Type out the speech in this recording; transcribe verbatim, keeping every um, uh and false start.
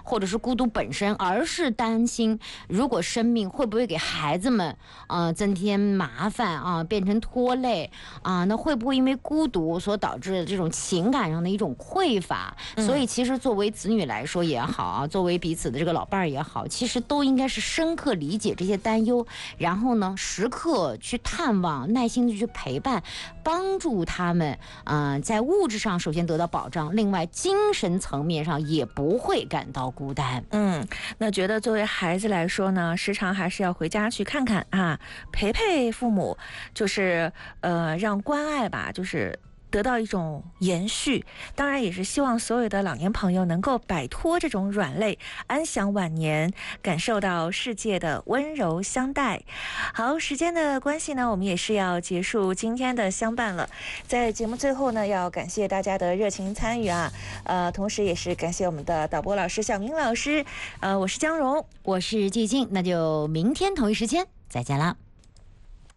或者是孤独本身，而是担心如果生命会不会给孩子们呃增添麻烦啊，变成拖累啊，那会不会因为孤独所导致的这种情感上的一种匮乏？ 嗯、 所以其实作为子女来说也好啊，作为彼此的这个老伴儿也好，其实都应该是深刻理解这些担忧，然后呢时刻去探望，耐心的去陪伴，帮助他们呃在物质上首先得到保障，另外精神层面上也不会感到孤单。 嗯，那觉得作为孩子来说呢，时常还是要回家去看看啊，陪陪父母，就是呃让关爱吧，就是得到一种延续。当然也是希望所有的老年朋友能够摆脱这种软肋，安享晚年，感受到世界的温柔相待。好，时间的关系呢，我们也是要结束今天的相伴了。在节目最后呢，要感谢大家的热情参与啊，呃，同时也是感谢我们的导播老师小明老师，呃，我是江荣， 我是季静，那就明天同一时间再见了。